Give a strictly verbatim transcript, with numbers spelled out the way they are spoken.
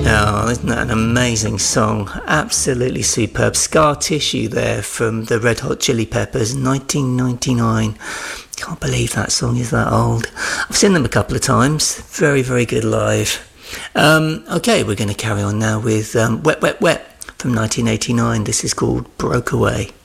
Oh, isn't that an amazing song? Absolutely superb. Scar Tissue there from the Red Hot Chili Peppers, nineteen ninety-nine. Can't believe that song is that old. I've seen them a couple of times. Very, very good live. Um, okay, we're going to carry on now with um, Wet, Wet, Wet from nineteen eighty-nine. This is called Broke Away.